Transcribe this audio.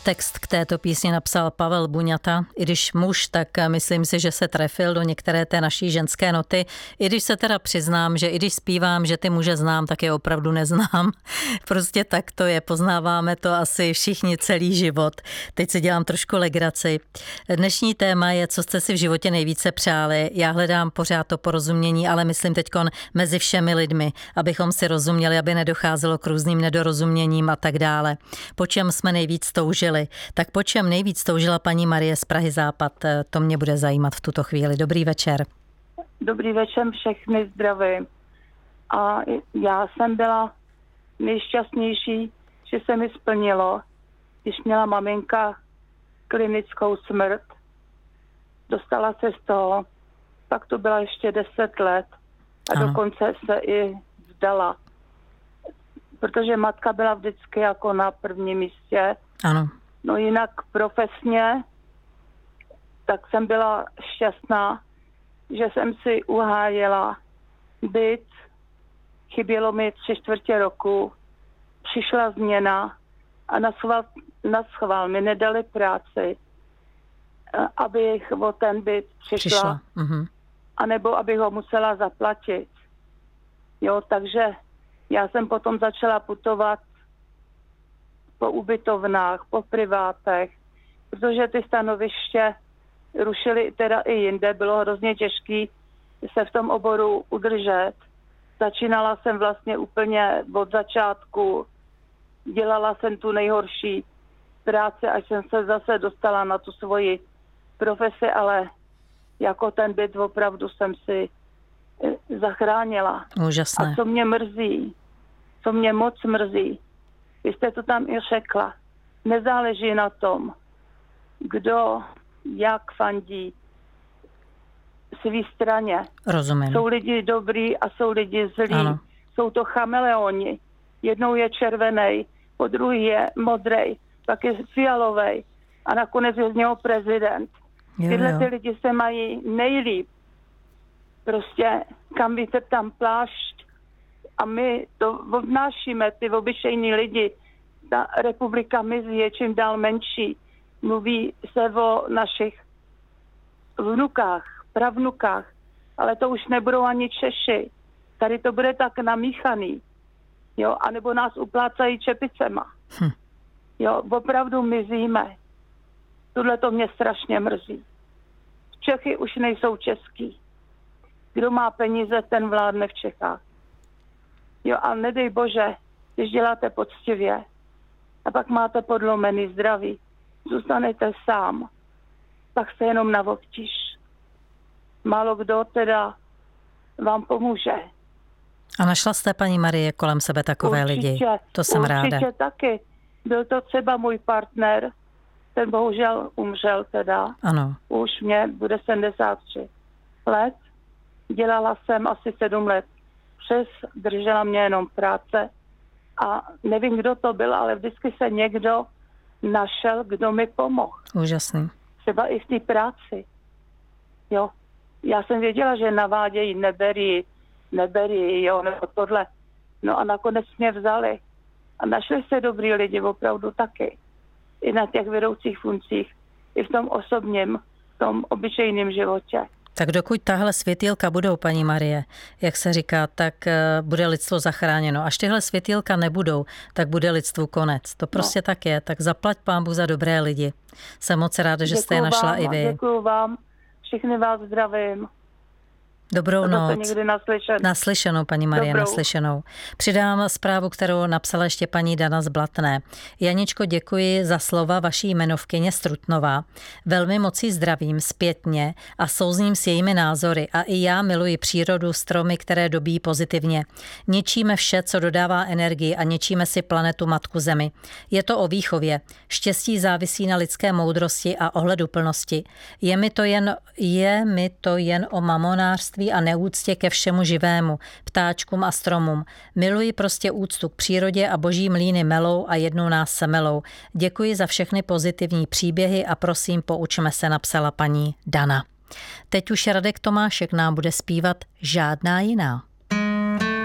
Text k této písni napsal Pavel Buňata. I když muž, tak myslím si, že se trefil do některé té naší ženské noty. I když se teda přiznám, že i když zpívám, že ty muže znám, tak je opravdu neznám. Prostě tak to je, poznáváme to asi všichni celý život. Teď si dělám trošku legraci. Dnešní téma je, co jste si v životě nejvíce přáli. Já hledám pořád to porozumění, ale myslím teďkon mezi všemi lidmi, abychom si rozuměli, aby nedocházelo k různým nedorozuměním a tak dále. Po čem jsme nejvíc toužili? Tak po čem nejvíc toužila paní Marie z Prahy Západ? To mě bude zajímat v tuto chvíli. Dobrý večer. Dobrý večer, všechny zdravím. A já jsem byla nejšťastnější, že se mi splnilo, když měla maminka klinickou smrt. Dostala se z toho, pak to byla ještě 10 let a ano. Dokonce se i vzdala. Protože matka byla vždycky jako na prvním místě. Ano. No jinak profesně, tak jsem byla šťastná, že jsem si uhájila byt, chybělo mi 3/4 roku, přišla změna a na schvál mi nedali práci, abych o ten byt přišla. Anebo abych ho musela zaplatit. Jo, takže já jsem potom začala putovat po ubytovnách, po privátech, protože ty stanoviště rušily teda i jinde, bylo hrozně těžké se v tom oboru udržet. Začínala jsem vlastně úplně od začátku, dělala jsem tu nejhorší práci, až jsem se zase dostala na tu svoji profesi, ale jako ten byt opravdu jsem si zachránila. Úžasné. A co mě moc mrzí, vy jste to tam i řekla, nezáleží na tom, kdo jak fandí svý straně. Rozumím. Jsou lidi dobrý a jsou lidi zlí. Ano. Jsou to chameleoni. Jednou je červený, po druhý je modrej, pak je fialovej a nakonec je z něho prezident. Tyhle ty lidi se mají nejlíp. Prostě kam víte tam plášť a my to obnášíme, ty obyčejní lidi. Ta republika mizí, je čím dál menší. Mluví se o našich vnukách, pravnukách, ale to už nebudou ani Češi. Tady to bude tak namíchaný. Jo, anebo nás uplácají čepicema. Jo, opravdu mizíme. Tohle to mě strašně mrzí. Čechy už nejsou český. Kdo má peníze, ten vládne v Čechách. Jo, a nedej bože, když děláte poctivě a pak máte podlomený zdraví, zůstanete sám, pak se jenom navobtíš. Málo kdo teda vám pomůže. A našla jste, paní Marie, kolem sebe takové lidi? To jsem ráda. Určitě taky. Byl to třeba můj partner, ten bohužel umřel teda. Ano. Už mě bude 73 let. Dělala jsem asi 7 let držela mě jenom práce a nevím, kdo to byl, ale vždycky se někdo našel, kdo mi pomohl. Úžasný. Třeba i v té práci. Jo. Já jsem věděla, že navádějí, neberí, jo, nebo tohle. No a nakonec mě vzali. A našli se dobrý lidi, opravdu taky. I na těch vedoucích funkcích, i v tom osobním, v tom obyčejném životě. Tak dokud tahle světýlka budou, paní Marie, jak se říká, tak bude lidstvo zachráněno. Až tyhle světýlka nebudou, tak bude lidstvu konec. To prostě tak je. Tak zaplať Pán Bůh za dobré lidi. Jsem moc ráda, že jste je našla i vy. Děkuju vám. Všechny vás zdravím. Dobrou noc. Někdy Naslyšenou, paní Marie, naslyšenou. Přidám zprávu, kterou napsala ještě paní Dana z Blatné. Janičko, děkuji za slova vaší jmenovkyně Strutnová. Velmi moc ji zdravím zpětně a souzním s jejími názory. A i já miluji přírodu, stromy, které dobíjí pozitivně. Ničíme vše, co dodává energii a ničíme si planetu Matku Zemi. Je to o výchově. Štěstí závisí na lidské moudrosti a ohleduplnosti. Je mi to jen o mamonářství a neúctě ke všemu živému, ptáčkům a stromům. Miluji prostě úctu k přírodě a boží mlýny melou a jednou nás semelou. Děkuji za všechny pozitivní příběhy a prosím, poučme se, napsala paní Dana. Teď už Radek Tomášek nám bude zpívat Žádná jiná.